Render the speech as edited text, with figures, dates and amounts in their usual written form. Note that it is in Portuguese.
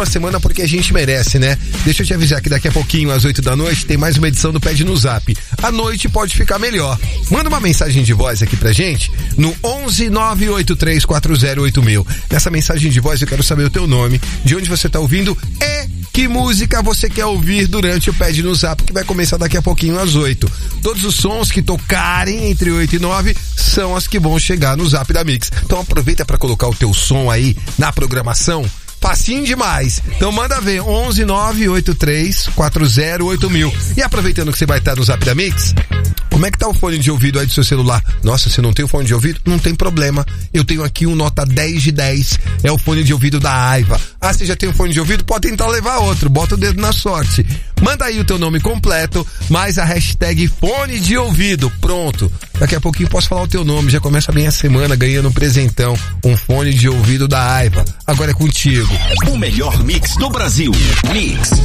ótima semana porque a gente merece, né? Deixa eu te avisar que daqui a pouquinho, às 8 da noite, tem mais uma edição do Pede no Zap. A noite pode ficar melhor. Manda uma mensagem de voz aqui pra gente no 11983408000. Nessa mensagem de voz eu quero saber o teu nome, de onde você tá ouvindo e que música você quer ouvir durante o Pede no Zap, que vai começar daqui a pouquinho às 8. Todos os sons que tocarem entre 8 e 9 são as que vão chegar no Zap da Mix. Então aproveita para colocar o teu som aí na programação. Facinho demais. Então manda ver, 11983408000. E aproveitando que você vai estar no Zap da Mix, como é que tá o fone de ouvido aí do seu celular? Nossa, você não tem o fone de ouvido? Não tem problema. Eu tenho aqui um nota 10 de 10. É o fone de ouvido da Aiva. Ah, você já tem um fone de ouvido? Pode tentar levar outro. Bota o dedo na sorte. Manda aí o teu nome completo, mais a hashtag fone de ouvido. Pronto. Daqui a pouquinho posso falar o teu nome. Já começa bem a semana ganhando um presentão. Um fone de ouvido da Aiva. Agora é contigo. O melhor mix do Brasil. Mix.